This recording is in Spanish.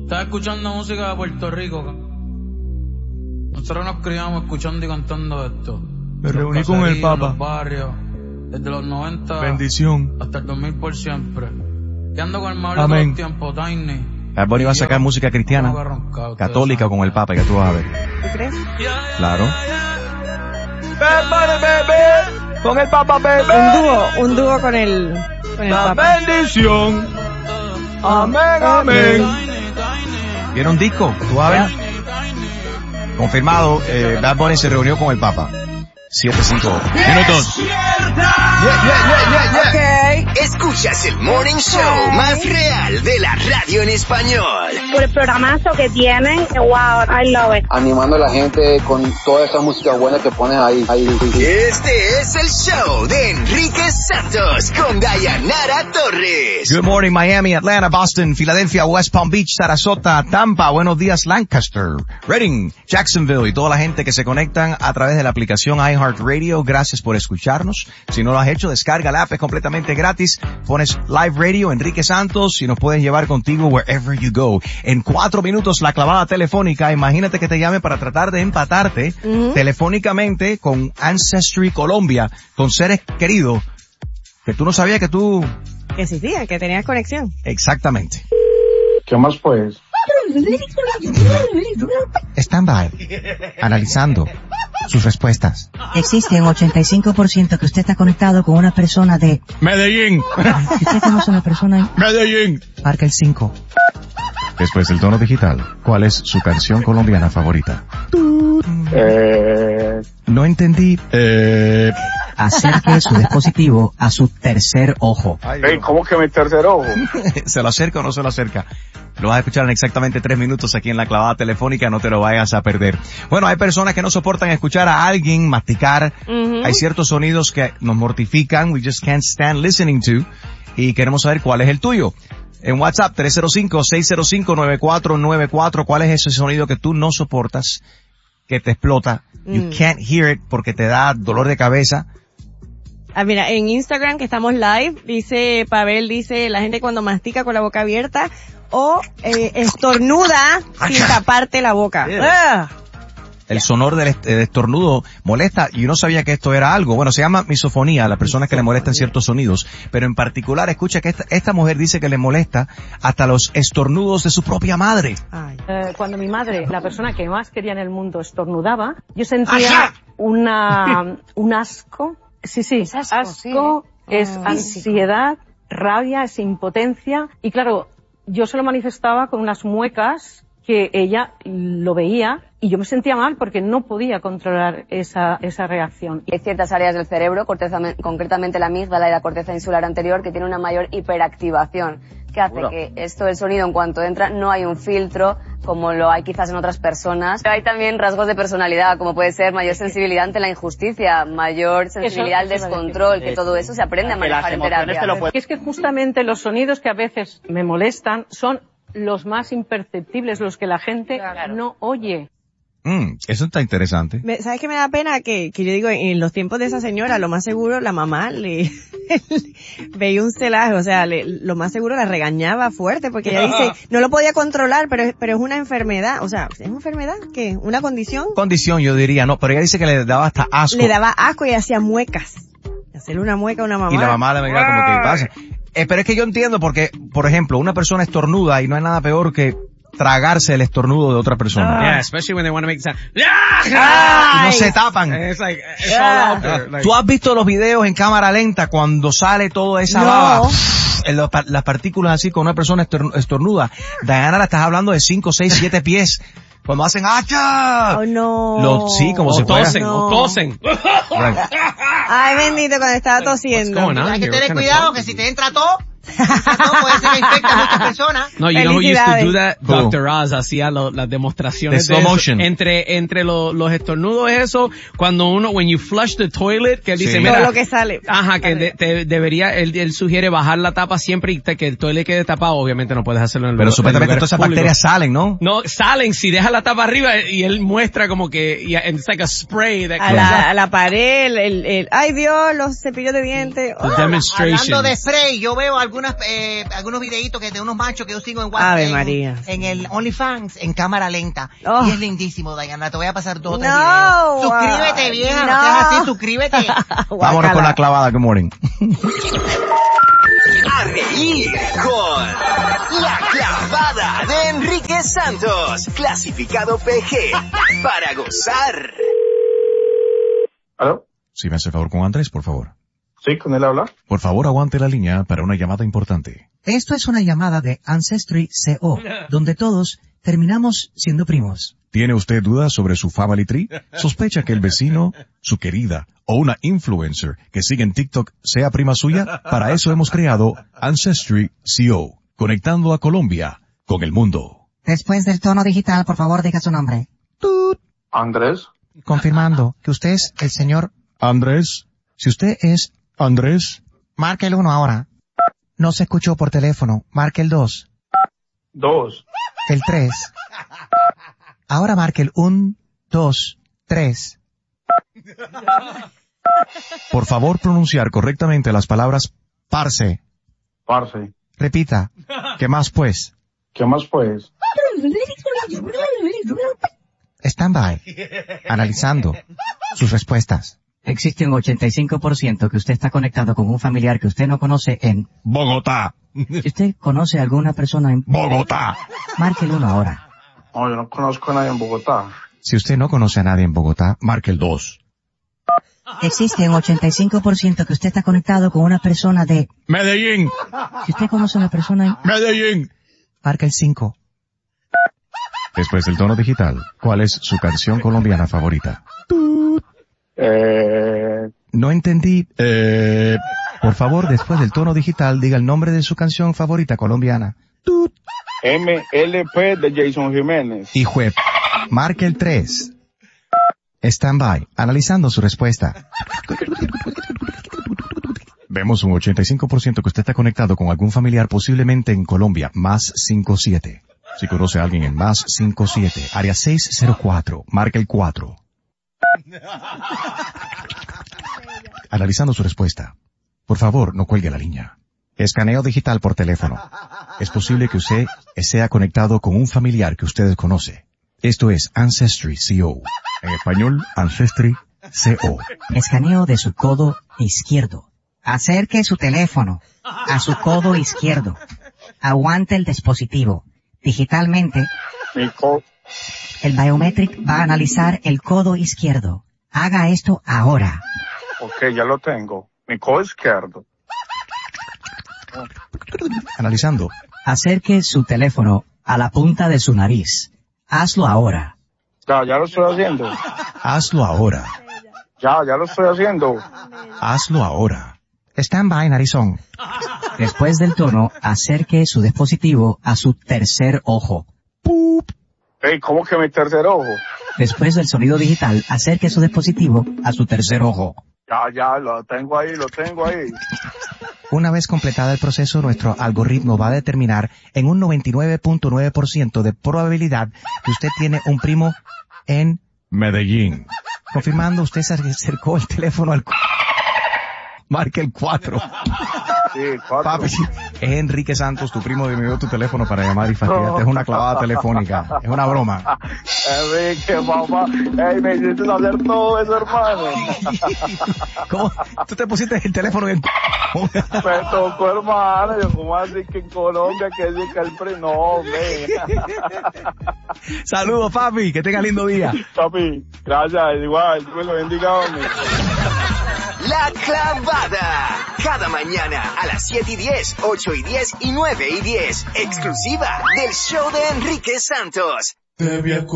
Estás escuchando música de Puerto Rico. Nosotros nos criamos escuchando y cantando esto. Me reuní con el Papa. En los barrios, desde los 90. Bendición. Hasta el 2000 por siempre. Y ando con el Mario todo el tiempo, Tiny. Bad Bunny va a sacar música cristiana, católica con el Papa, ya tú vas a ver. ¿Tú crees? Claro. Bad Bunny, bebé. Con el Papa, bebé. Un dúo con el La Papa. bendición. Amén, amén. ¿Viene un disco? ¿Tú vas a ver? Confirmado, Bad Bunny se reunió con el Papa. 7-5 minutos. Okay. Escuchas el Morning Show más real de la radio en español. Por el programazo que tienen, wow, I love it. Animando a la gente con toda esa música buena que pones ahí. Este es el show de Enrique Santos con Dayanara Torres. Good morning, Miami, Atlanta, Boston, Filadelfia, West Palm Beach, Sarasota, Tampa. Buenos días, Lancaster, Reading, Jacksonville y toda la gente que se conectan a través de la aplicación iHeartRadio. Gracias por escucharnos. Si no lo has hecho, descarga la app, es completamente gratis. Pones Live Radio, Enrique Santos, y nos puedes llevar contigo wherever you go. En 4 minutos, la clavada telefónica. Imagínate que te llame para tratar de empatarte telefónicamente con Ancestry Colombia, con seres queridos que tú no sabías que tú... Que existía, que tenías conexión. Exactamente. ¿Qué más pues? Stand by. Analizando sus respuestas. Existe un 85% que usted está conectado con una persona de... Medellín. Si usted conoce a una persona... Medellín. Marca el 5. Después del tono digital, ¿cuál es su canción colombiana favorita? No entendí. Acerque su dispositivo a su tercer ojo. ¿Cómo que mi tercer ojo? ¿Se lo acerca o no se lo acerca? Lo vas a escuchar en exactamente 3 minutos aquí en la clavada telefónica, no te lo vayas a perder. Bueno, hay personas que no soportan escuchar a alguien masticar. Hay ciertos sonidos que nos mortifican, we just can't stand listening to, y queremos saber cuál es el tuyo. En WhatsApp, 305-605-9494, ¿cuál es ese sonido que tú no soportas, que te explota? You can't hear it porque te da dolor de cabeza. Ah, mira, en Instagram que estamos live, dice Pavel, dice la gente cuando mastica con la boca abierta o estornuda sin taparte la boca. El sonor del estornudo molesta, y yo no sabía que esto era algo. Bueno, se llama misofonía a las personas que le molestan ciertos sonidos, pero en particular, escucha que esta mujer dice que le molesta hasta los estornudos de su propia madre. Cuando mi madre, la persona que más quería en el mundo, estornudaba, yo sentía un asco. Sí, es asco, es ansiedad, rabia, es impotencia, y claro, yo se lo manifestaba con unas muecas que ella lo veía y yo me sentía mal porque no podía controlar esa reacción. Hay ciertas áreas del cerebro, concretamente la amígdala y la corteza insular anterior, que tiene una mayor hiperactivación, que hace que el sonido en cuanto entra no hay un filtro como lo hay quizás en otras personas. Pero hay también rasgos de personalidad, como puede ser mayor sensibilidad ante la injusticia, mayor sensibilidad al descontrol, que todo eso se aprende a manejar en terapia. Es que justamente los sonidos que a veces me molestan son los más imperceptibles, los que la gente no oye. Eso está interesante. ¿Sabes qué me da pena? Que yo digo, en los tiempos de esa señora, lo más seguro la mamá le veía un celaje, o sea, lo más seguro la regañaba fuerte, porque ella dice, no lo podía controlar, pero es una enfermedad, o sea, ¿es una enfermedad? ¿Qué? ¿Una condición? Condición, yo diría, no, pero ella dice que le daba hasta asco. Le daba asco y hacía muecas. Hacerle una mueca a una mamá. Y la mamá le miraba como que pasa. Pero es que yo entiendo porque, por ejemplo, una persona estornuda y no hay nada peor que tragarse el estornudo de otra persona. Yeah, especially when they want to make sound. Y no se tapan. It's like, it's all out there. Like, ¿tú has visto los videos en cámara lenta cuando sale toda esa baba? Las partículas así con una persona estornuda. Diana, la estás hablando de 5, 6, 7 pies. Cuando hacen ¡acha! Oh, no. Sí, como si fuera. tosen. Ay, bendito, cuando estaba tosiendo. Hay que tener cuidado que si te entra todo, puede ser que infecta a muchas personas. No, you know who used to do that? Dr. Oz hacía las demostraciones de slow motion. Entre los estornudos eso, cuando when you flush the toilet, que él dice, mira, todo lo que sale. Ajá, que debería, él sugiere bajar la tapa siempre y que el toilet quede tapado. Obviamente no puedes hacerlo en el Pero supuestamente todas esas bacterias salen, ¿no? No, salen si dejas la tapa arriba, y él muestra como que, it's like a spray that a la pared, ay Dios, los cepillos de dientes. The demonstration. Hablando de spray, yo veo algunos algunos videitos que de unos machos que yo sigo en Ave WhatsApp, María. en el OnlyFans, en cámara lenta. Oh. Y es lindísimo, Diana. Te voy a pasar 2 o 3 No, videos. Suscríbete, vieja. No seas así, suscríbete. Vámonos con la clavada. Good morning. A reír con La Clavada de Enrique Santos, clasificado PG, para gozar. ¿Aló? Si me hace favor con Andrés, por favor. Sí, con él habla. Por favor, aguante la línea para una llamada importante. Esto es una llamada de Ancestry CO, donde todos terminamos siendo primos. ¿Tiene usted dudas sobre su family tree? ¿Sospecha que el vecino, su querida o una influencer que sigue en TikTok sea prima suya? Para eso hemos creado Ancestry CO, conectando a Colombia con el mundo. Después del tono digital, por favor, diga su nombre. Andrés. Confirmando que usted es el señor... Andrés, si usted es Andrés... Marque el 1 ahora. No se escuchó por teléfono. Marque el 2. 2. El 3. Ahora marque el 1, 2, 3. Por favor, pronunciar correctamente las palabras parce. Parce. Repita. ¿Qué más pues? ¿Qué más pues? Stand by. Analizando sus respuestas. Existe un 85% que usted está conectado con un familiar que usted no conoce en Bogotá. Si usted conoce a alguna persona en Bogotá. Marque el 1 ahora. No, yo no conozco a nadie en Bogotá. Si usted no conoce a nadie en Bogotá, marque el 2. Existe un 85% que usted está conectado con una persona de Medellín. Si usted conoce a una persona en Medellín. Marque el 5. Después del tono digital, ¿cuál es su canción colombiana favorita? No entendí. Por favor, después del tono digital, diga el nombre de su canción favorita colombiana. MLP de Jason Jiménez. Y juez, marque el 3. Stand by, analizando su respuesta. Vemos un 85% que usted está conectado con algún familiar posiblemente en Colombia, más 57. Si conoce a alguien en más 57, área 604, marque el 4. Analizando su respuesta. Por favor, no cuelgue la línea. Escaneo digital por teléfono. Es posible que usted sea conectado con un familiar que usted conoce. Esto es Ancestry CO. En español, Ancestry CO. Escaneo de su codo izquierdo. Acerque su teléfono a su codo izquierdo. Aguante el dispositivo. Digitalmente, el biometric va a analizar el codo izquierdo. Haga esto ahora. Ok, ya lo tengo. Mi codo izquierdo. Analizando. Acerque su teléfono a la punta de su nariz. Hazlo ahora. Ya lo estoy haciendo. Hazlo ahora. Ya lo estoy haciendo. Hazlo ahora. Stand by, narizón. Después del tono, acerque su dispositivo a su tercer ojo. Ey, ¿cómo que mi tercer ojo? Después del sonido digital, acerque su dispositivo a su tercer ojo. Ya, lo tengo ahí. Una vez completado el proceso, nuestro algoritmo va a determinar en un 99.9% de probabilidad que usted tiene un primo en Medellín. Confirmando, usted se acercó el teléfono al... Marque el 4. Sí, 4. Papi, es Enrique Santos, tu primo, me dio tu teléfono para llamar y fastidiarte. Es una clavada telefónica. Es una broma. Enrique, papá. Ey, me hiciste hacer todo eso, hermano. ¿Cómo? ¿Tú te pusiste el teléfono en el Me tocó, hermano. Yo, como así que en Colombia, que dice que el primo... No, hombre. Saludos, papi. Que tenga lindo día. Papi, gracias. Igual. Dios me lo bendiga, hombre. La Clavada. Cada mañana a las 7:10, 8:10 y 9:10. Exclusiva del show de Enrique Santos.